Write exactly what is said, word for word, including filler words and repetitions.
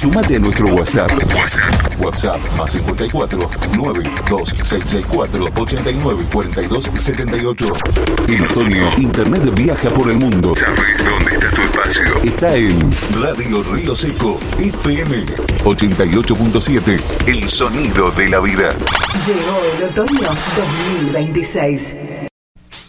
Sumate a nuestro WhatsApp. WhatsApp. WhatsApp más cincuenta y cuatro, nueve dos seis seis cuatro, ochenta y nueve, cuarenta y dos, setenta y ocho. En otoño, Internet viaja por el mundo. ¿Sabes dónde está tu espacio? Está en Radio Río Seco F M ochenta y ocho punto siete. El sonido de la vida. Llegó el otoño dos mil veintiséis.